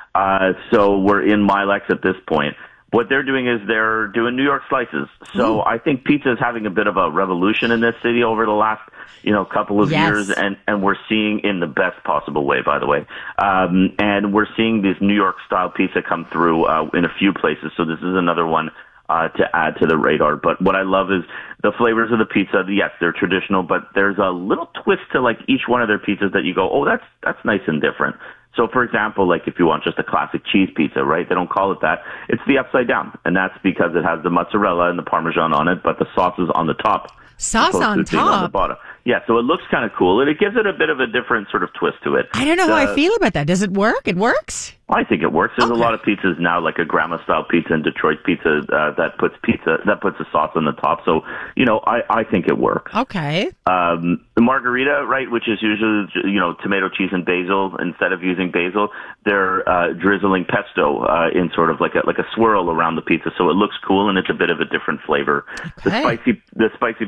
So we're in Milex at this point. What they're doing is they're doing New York slices. So I think pizza is having a bit of a revolution in this city over the last, couple of years. And we're seeing in the best possible way, by the way. And we're seeing this New York style pizza come through, in a few places. So this is another one, to add to the radar. But what I love is the flavors of the pizza. Yes, they're traditional, but there's a little twist to like each one of their pizzas that you go, oh, that's nice and different. So, for example, like if you want just a classic cheese pizza, right? They don't call it that. It's the upside down, and that's because it has the mozzarella and the Parmesan on it, but the sauce is on the top. Sauce on top? On the bottom. Yeah, so it looks kind of cool, and it gives it a bit of a different sort of twist to it. I don't know how I feel about that. Does it work? It works? I think it works. There's a lot of pizzas now, like a grandma-style pizza and Detroit pizza that puts a sauce on the top. So, I think it works. Okay. The margarita, right, which is usually, tomato, cheese, and basil. Instead of using basil, they're drizzling pesto in sort of like a swirl around the pizza. So it looks cool, and it's a bit of a different flavor. Okay. The spicy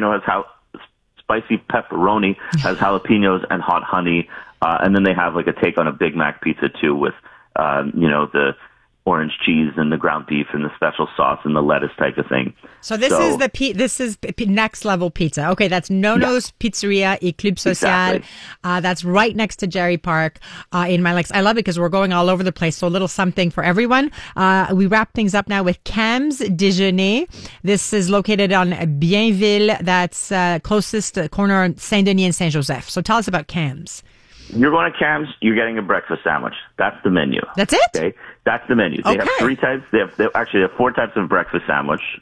pepperoni has jalapenos and hot honey, and then they have like a take on a Big Mac pizza too with the orange cheese and the ground beef and the special sauce and the lettuce type of thing. So this is next level pizza. Okay, that's Nono's Pizzeria et Club Social. Exactly. That's right next to Jerry Park in Milex. I love it because we're going all over the place. So a little something for everyone. We wrap things up now with Cam's Déjeuner. This is located on Bienville. That's closest corner on Saint-Denis and Saint-Joseph. So tell us about Cam's. You're going to Cam's, you're getting a breakfast sandwich. That's the menu. That's it? Okay, that's the menu. They have 3 types. They have 4 types of breakfast sandwiches.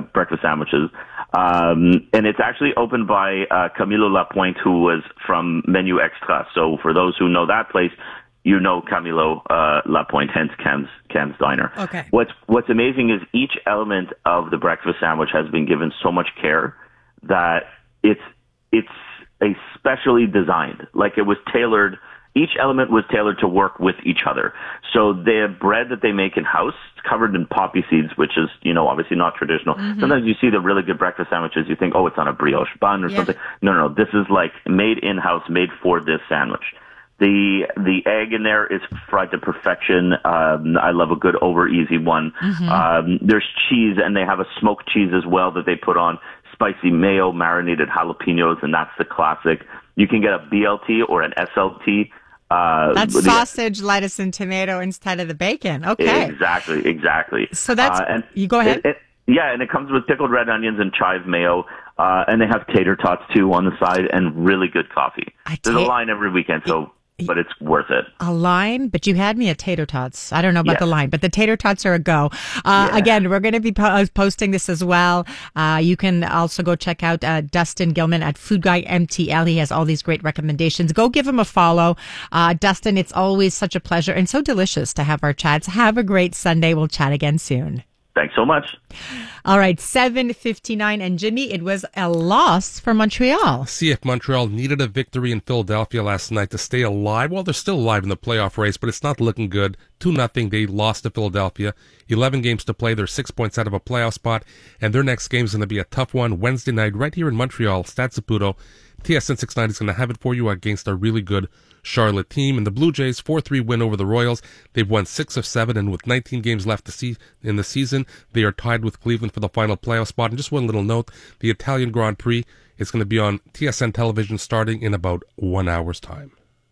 And it's actually opened by Camilo Lapointe, who was from Menu Extra. So for those who know that place, you know Camilo Lapointe, hence Cam's Diner. Okay. What's amazing is each element of the breakfast sandwich has been given so much care that it's especially designed. Like it was tailored. Each element was tailored to work with each other. So the bread that they make in-house, it's covered in poppy seeds, which is, obviously not traditional. Mm-hmm. Sometimes you see the really good breakfast sandwiches, you think, oh, it's on a brioche bun or something. No. This is like made in-house, made for this sandwich. The egg in there is fried to perfection. I love a good over easy one. Mm-hmm. There's cheese, and they have a smoked cheese as well that they put on spicy mayo, marinated jalapenos, and that's the classic. You can get a BLT or an SLT. That's sausage, lettuce, and tomato instead of the bacon. Okay. Exactly. So that's, you go ahead. And it comes with pickled red onions and chive mayo. And they have tater tots too on the side and really good coffee. There's a line every weekend, but it's worth it. A line? But you had me at tater tots. I don't know about the line, but the tater tots are a go. Again, we're going to be posting this as well. You can also go check out Dustin Gilman at Food Guy MTL. He has all these great recommendations. Go give him a follow. Dustin, it's always such a pleasure and so delicious to have our chats. Have a great Sunday. We'll chat again soon. Thanks so much. All right, 7:59. And Jimmy, it was a loss for Montreal. CF Montreal needed a victory in Philadelphia last night to stay alive. Well, they're still alive in the playoff race, but it's not looking good. 2-0, they lost to Philadelphia. 11 games to play. They're 6 points out of a playoff spot, and their next game is going to be a tough one Wednesday night right here in Montreal. Stade Saputo. TSN 690 is going to have it for you against a really good Charlotte team. And the Blue Jays, 4-3 win over the Royals. They've won 6 of 7, and with 19 games left to see in the season, they are tied with Cleveland for the final playoff spot. And just one little note, the Italian Grand Prix is going to be on TSN television starting in about 1 hour's time.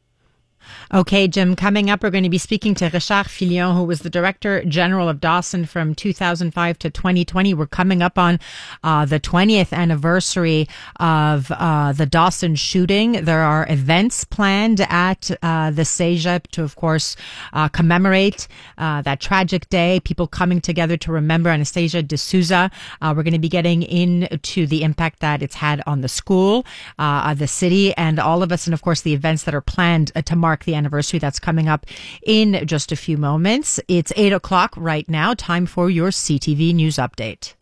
Okay, Jim, coming up, we're going to be speaking to Richard Filion, who was the Director General of Dawson from 2005 to 2020. We're coming up on the 20th anniversary of the Dawson shooting. There are events planned at the Cégep to, of course, commemorate that tragic day, people coming together to remember Anastasia D'Souza. We're going to be getting into the impact that it's had on the school, the city, and all of us, and, of course, the events that are planned to mark the anniversary. That's coming up in just a few moments. It's 8 o'clock right now. Time for your CTV News Update.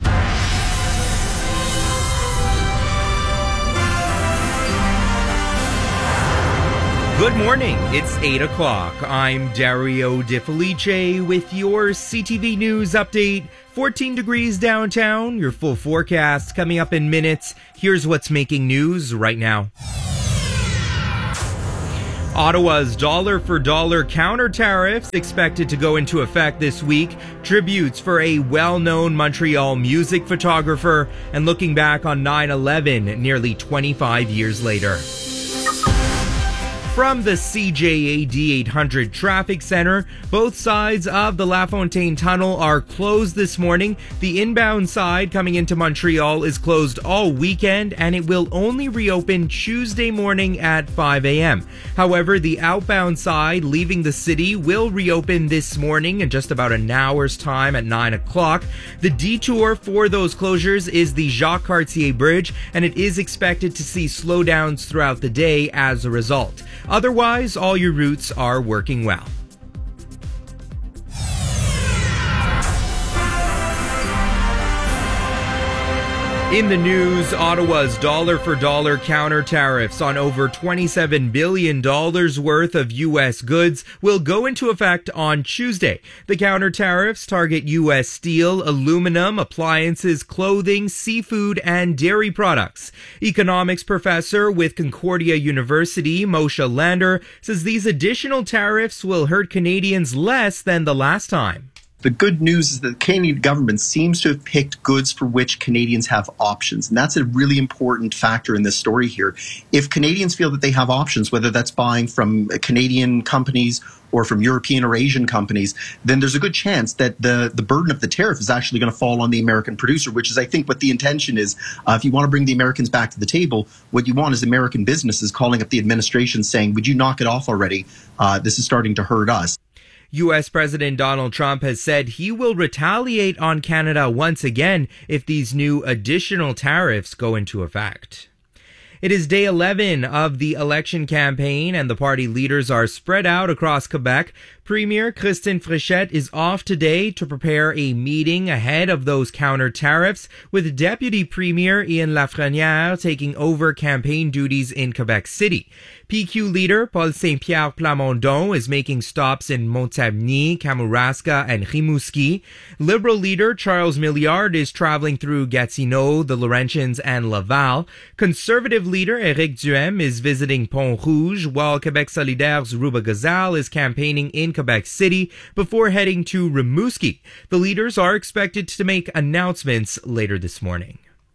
Good morning. It's 8 o'clock. I'm Dario Di Felice with your CTV News Update. 14 degrees downtown. Your full forecast coming up in minutes. Here's what's making news right now. Ottawa's dollar-for-dollar counter tariffs expected to go into effect this week. Tributes for a well-known Montreal music photographer, and looking back on 9/11 nearly 25 years later. From the CJAD 800 Traffic Center, both sides of the LaFontaine Tunnel are closed this morning. The inbound side coming into Montreal is closed all weekend, and it will only reopen Tuesday morning at 5 a.m. However, the outbound side leaving the city will reopen this morning in just about an hour's time at 9 o'clock. The detour for those closures is the Jacques Cartier Bridge, and it is expected to see slowdowns throughout the day as a result. Otherwise, all your routes are working well. In the news, Ottawa's dollar-for-dollar counter tariffs on over $27 billion worth of U.S. goods will go into effect on Tuesday. The counter tariffs target U.S. steel, aluminum, appliances, clothing, seafood, and dairy products. Economics professor with Concordia University, Moshe Lander, says these additional tariffs will hurt Canadians less than the last time. The good news is that the Canadian government seems to have picked goods for which Canadians have options. And that's a really important factor in this story here. If Canadians feel that they have options, whether that's buying from Canadian companies or from European or Asian companies, then there's a good chance that the burden of the tariff is actually going to fall on the American producer, which is, I think, what the intention is. If you want to bring the Americans back to the table, what you want is American businesses calling up the administration saying, would you knock it off already? This is starting to hurt us. U.S. President Donald Trump has said he will retaliate on Canada once again if these new additional tariffs go into effect. It is day 11 of the election campaign, and the party leaders are spread out across Quebec. Premier Christine Fréchette is off today to prepare a meeting ahead of those counter tariffs, with Deputy Premier Ian Lafrenière taking over campaign duties in Quebec City. PQ leader Paul Saint-Pierre Plamondon is making stops in Montagny, Kamouraska, and Rimouski. Liberal leader Charles Milliard is traveling through Gatineau, the Laurentians, and Laval. Conservative leader Éric Duhem is visiting Pont-Rouge, while Quebec Solidaire's Rouba Gazal is campaigning in Quebec City before heading to Rimouski. The leaders are expected to make announcements later this morning.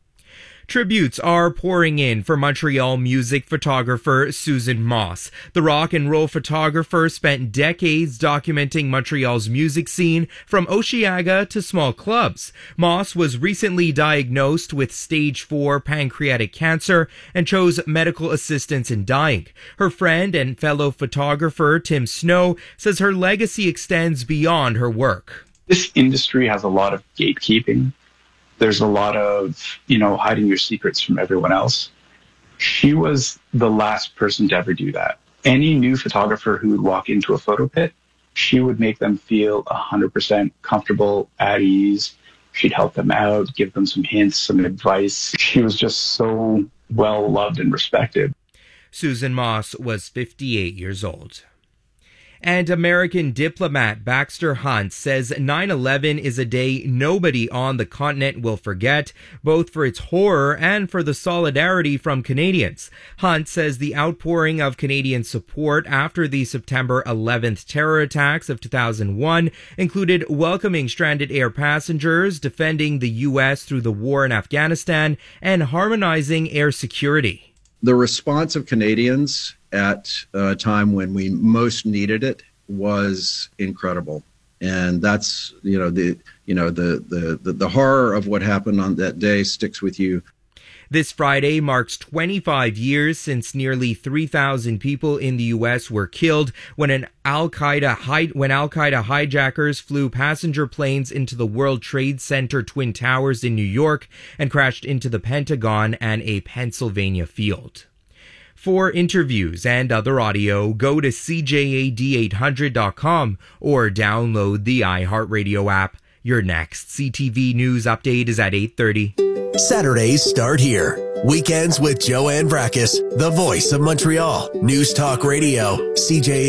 Tributes are pouring in for Montreal music photographer Susan Moss. The rock and roll photographer spent decades documenting Montreal's music scene from Osheaga to small clubs. Moss was recently diagnosed with stage 4 pancreatic cancer and chose medical assistance in dying. Her friend and fellow photographer Tim Snow says her legacy extends beyond her work. This industry has a lot of gatekeeping. There's a lot of, hiding your secrets from everyone else. She was the last person to ever do that. Any new photographer who would walk into a photo pit, she would make them feel 100% comfortable, at ease. She'd help them out, give them some hints, some advice. She was just so well loved and respected. Susan Moss was 58 years old. And American diplomat Baxter Hunt says 9/11 is a day nobody on the continent will forget, both for its horror and for the solidarity from Canadians. Hunt says the outpouring of Canadian support after the September 11th terror attacks of 2001 included welcoming stranded air passengers, defending the U.S. through the war in Afghanistan, and harmonizing air security. The response of Canadians at a time when we most needed it was incredible, and that's the horror of what happened on that day sticks with you. This Friday marks 25 years since nearly 3,000 people in the U.S. were killed when Al-Qaeda hijackers flew passenger planes into the World Trade Center Twin Towers in New York and crashed into the Pentagon and a Pennsylvania field. For interviews and other audio, go to CJAD800.com or download the iHeartRadio app. Your next CTV News update is at 8:30. Saturdays start here. Weekends with Joanne Brakis, the voice of Montreal. News Talk Radio, CJAD.